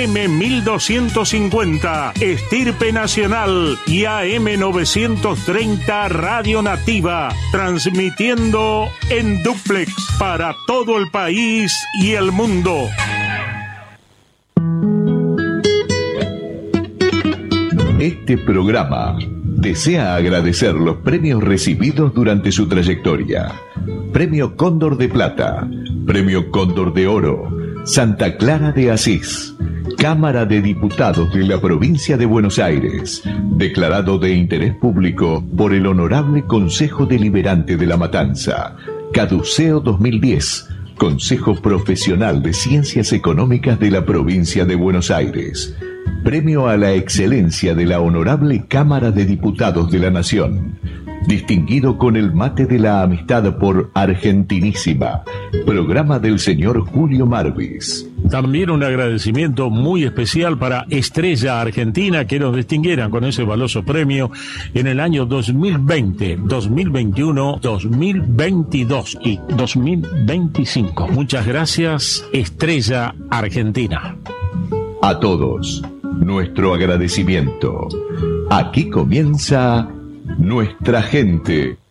AM1250, Estirpe Nacional y AM930 Radio Nativa, transmitiendo en dúplex para todo el país y el mundo. Este programa desea agradecer los premios recibidos durante su trayectoria. Premio Cóndor de Plata, Premio Cóndor de Oro, Santa Clara de Asís, Cámara de Diputados de la Provincia de Buenos Aires, declarado de interés público por el Honorable Consejo Deliberante de La Matanza, Caduceo 2010, Consejo Profesional de Ciencias Económicas de la Provincia de Buenos Aires. Premio a la Excelencia de la Honorable Cámara de Diputados de la Nación. Distinguido con el Mate de la Amistad por Argentinísima. Programa del señor Julio Marvis. También un agradecimiento muy especial para Estrella Argentina, que nos distinguieran con ese valioso premio en el año 2020, 2021, 2022 y 2025. Muchas gracias, Estrella Argentina. A todos, nuestro agradecimiento. Aquí comienza Nuestra Gente.